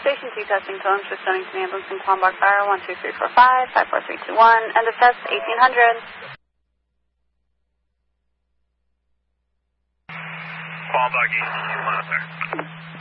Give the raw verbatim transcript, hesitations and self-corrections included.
Station two testing tones for Stonington Ambulance in Quambach Fire, one two three four five, five four three two one, end of test, eighteen hundred. Quambach, eighteen hundred, sir.